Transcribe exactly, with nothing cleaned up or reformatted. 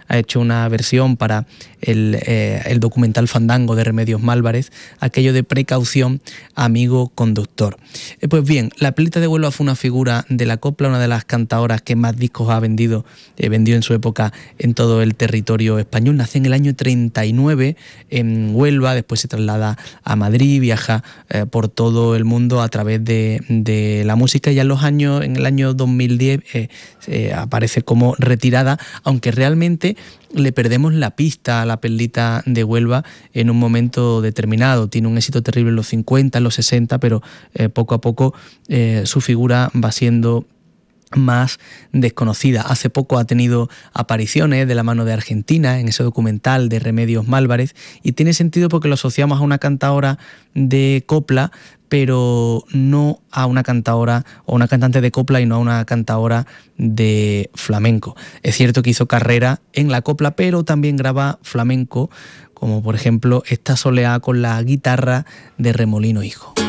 ha hecho una versión para el, eh, el documental Fandango de Remedios Málvarez, aquello de precaución, amigo conductor. Eh, pues bien, la Perlita de Huelva fue una figura de la copla, una de las cantaoras que más discos ha vendido, eh, vendió en su época en todo el territorio español. Nació en el año treinta y nueve en Huelva, después se traslada a Madrid, viaja eh, por todo el mundo a través de, de la música, y ya en los años, en el año dos mil diez eh, eh, aparece como retirada, aunque realmente le perdemos la pista a la Perlita de Huelva en un momento determinado. Tiene un éxito terrible en los cincuenta, en los sesenta, pero eh, poco a poco eh, su figura va siendo más desconocida. Hace poco ha tenido apariciones de la mano de Argentina en ese documental de Remedios Málvarez, y tiene sentido porque lo asociamos a una cantaora de copla, pero no a una cantaora o una cantante de copla y no a una cantaora de flamenco. Es cierto que hizo carrera en la copla, pero también graba flamenco, como por ejemplo esta soleá con la guitarra de Remolino Hijo.